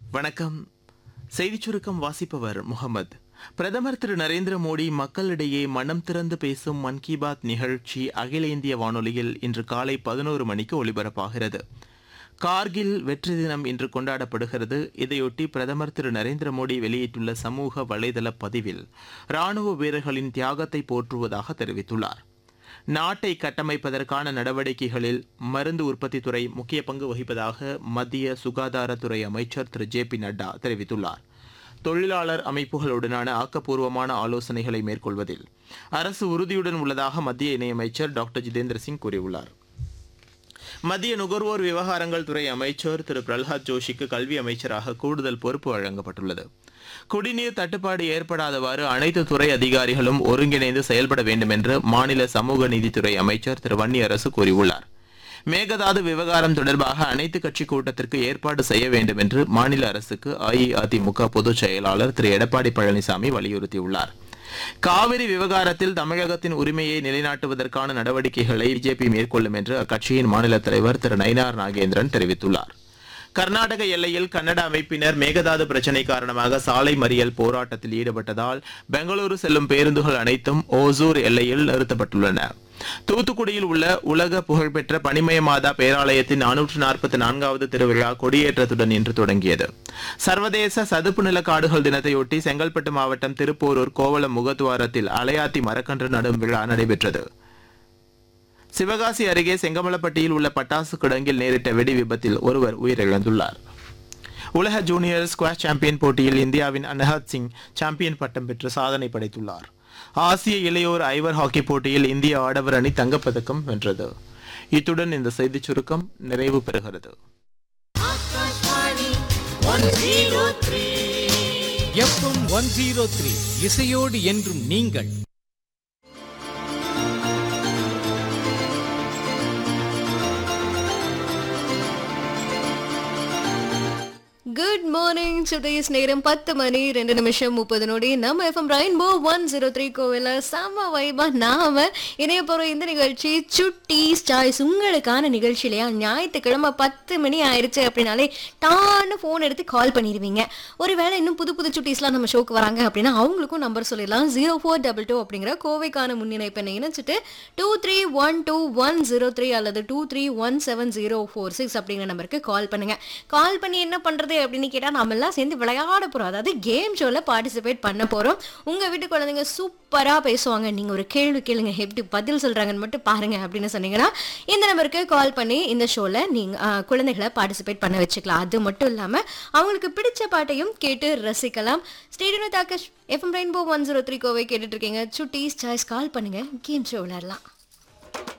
வணக்கம். செய்திச் சுருக்கம் வாசிப்பவர் முகமது. பிரதமர் திரு நரேந்திர மோடி மக்களிடையே மனம் திறந்து பேசும் மன் கி பாத் நிகழ்ச்சி அகில இந்திய வானொலியில் இன்று காலை 11 மணிக்கு ஒலிபரப்பாகிறது. கார்கில் வெற்றி தினம் இன்று கொண்டாடப்படுகிறது. இதையொட்டி பிரதமர் திரு நரேந்திர மோடி வெளியிட்டுள்ள சமூக வலைதள பதிவில் ராணுவ வீரர்களின் தியாகத்தை போற்றுவதாக தெரிவித்துள்ளார். நாட்டை கட்டமைப்பதற்கான நடவடிக்கைகளில் மருந்து உற்பத்தித் துறை முக்கிய பங்கு வகிப்பதாக மத்திய சுகாதாரத்துறை அமைச்சர் திரு ஜே பி நட்டா தெரிவித்துள்ளார். தொழிலாளர் அமைப்புகளுடனான ஆக்கப்பூர்வமான ஆலோசனைகளை மேற்கொள்வதில் அரசு உறுதியுடன் உள்ளதாக மத்திய இணையமைச்சர் டாக்டர் ஜிதேந்திர சிங் கூறியுள்ளார். மத்திய நுகர்வோர் விவகாரங்கள் துறை அமைச்சர் திரு பிரல்ஹாத் ஜோஷிக்கு கல்வி அமைச்சராக கூடுதல் பொறுப்பு வழங்கப்பட்டுள்ளது. குடிநீர் தட்டுப்பாடு ஏற்படாதவாறு அனைத்து துறை அதிகாரிகளும் ஒருங்கிணைந்து செயல்பட வேண்டும் என்று மாநில சமூக நீதித்துறை அமைச்சர் திரு வன்னியரசு கூறியுள்ளார். மேகதாது விவகாரம் தொடர்பாக அனைத்து கட்சி கூட்டத்திற்கு ஏற்பாடு செய்ய வேண்டும் என்று மாநில அரசுக்கு அஇஅதிமுக பொதுச் செயலாளர் திரு எடப்பாடி பழனிசாமி வலியுறுத்தியுள்ளார். காவிரி விவகாரத்தில் தமிழகத்தின் உரிமையை நிலைநாட்டுவதற்கான நடவடிக்கைகளை பிஜேபி மேற்கொள்ளும் என்று அக்கட்சியின் மாநில தலைவர் திரு நயினார் நாகேந்திரன் தெரிவித்துள்ளார். கர்நாடக எல்லையில் கன்னட அமைப்பினர் மேகதாது பிரச்சினை காரணமாக சாலை மறியல் போராட்டத்தில் ஈடுபட்டதால் பெங்களூரு செல்லும் பேருந்துகள் அனைத்தும் ஓசூர் எல்லையில் நிறுத்தப்பட்டுள்ளன. தூத்துக்குடியில் உள்ள உலக புகழ்பெற்ற பனிமய மாதா பேராலயத்தின் 444வது திருவிழா கொடியேற்றத்துடன் இன்று தொடங்கியது. சர்வதேச சதுப்பு நில காடுகள் தினத்தையொட்டி செங்கல்பட்டு மாவட்டம் திருப்போரூர் கோவளம் முகத்துவாரத்தில் அலையாத்தி மரக்கன்று நடும் விழா நடைபெற்றது. சிவகாசி அருகே செங்கமலப்பட்டியில் உள்ள பட்டாசு கிடங்கில் நேரிட்ட வெடி விபத்தில் ஒருவர் உயிரிழந்துள்ளார். உலக ஜூனியர் ஸ்குவாஷ் சாம்பியன் போட்டியில் இந்தியாவின் அனஹத் சிங் சாம்பியன் பட்டம் பெற்று சாதனை படைத்துள்ளார். ஆசிய இளையோர் ஐவர் ஹாக்கி போட்டியில் இந்திய ஆடவர் அணி தங்கப்பதக்கம் வென்றது. இத்துடன் இந்த செய்திச் சுருக்கம் நிறைவு பெறுகிறது. எஃப்எம் 103 இசையோடு என்றும் நீங்கள். Good morning. சுடேஸ் நேரம் 10 மணி 2 நிமிஷம் 30 நொடி. நம்ம எஃப்எம் ரெயின்போ 103 கோவில செம்ம வைபா நாம இணைய போற இந்த நிகழ்ச்சி சுட்டீஸ் சாய்ஸ் உங்களுக்கான நிகழ்ச்சி இல்லையா? ஞாயிற்றுக்கிழமை 10 மணி ஆயிடுச்சு அப்படின்னாலே டான்னு ஃபோன் எடுத்து கால் பண்ணிடுவீங்க. ஒருவேளை இன்னும் புது புது சுட்டீஸ்லாம் நம்ம ஷோக்கு வராங்க அப்படின்னா அவங்களுக்கும் நம்பர் சொல்லிடலாம். 0422 அப்படிங்கிற கோவைக்கான முன்னிணைப்பை இணைச்சிட்டு 2312 அல்லது 231704 அப்படிங்கிற நம்பருக்கு கால் பண்ணுங்க. கால் பண்ணி என்ன பண்றது அப்படின்னு கேட்டா நாம எல்லாம் சேர்ந்து விளையாட போறோம். அதாவது கேம் ஷோல பார்ட்டிசிபேட் பண்ண போறோம். உங்க வீட்டு குழந்தைங்க சூப்பரா பேசுவாங்க. நீங்க ஒரு கேள்வி கேளுங்க, எப்படி பதில் சொல்றாங்கன்னு மட்டும் பாருங்க அப்படின்னு சொன்னீங்கன்னா இந்த நம்பருக்கு கால் பண்ணி இந்த ஷோல நீங்க குழந்தைகளை பார்ட்டிசிபேட் பண்ண வச்சுக்கலாம். அது மட்டும் இல்லாம அவங்களுக்கு பிடிச்ச பாட்டையும் கேட்டு ரசிக்கலாம். ஸ்டேடியம் தாக்கஷ் எஃப்எம் ரெயின்போ 103 கோவை கேட்டுட்டு இருக்கீங்க. சுட்டீஸ் சாய்ஸ் கால் பண்ணுங்க, கேம் ஷோ விளையாடலாம்.